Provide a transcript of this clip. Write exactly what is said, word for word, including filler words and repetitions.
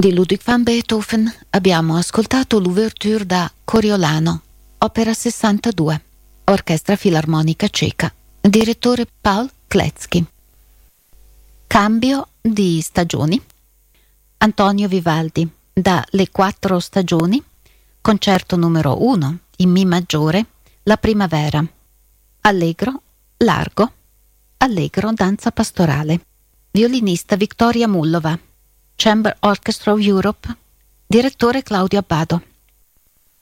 Di Ludwig van Beethoven abbiamo ascoltato l'ouverture da Coriolano, opera sessantadue, Orchestra Filarmonica Ceca, direttore Paul Kletsky. Cambio di stagioni. Antonio Vivaldi da Le quattro stagioni, concerto numero uno in Mi maggiore, La primavera. Allegro, largo, allegro, danza pastorale. Violinista Victoria Mullova. Chamber Orchestra of Europe, direttore Claudio Abbado.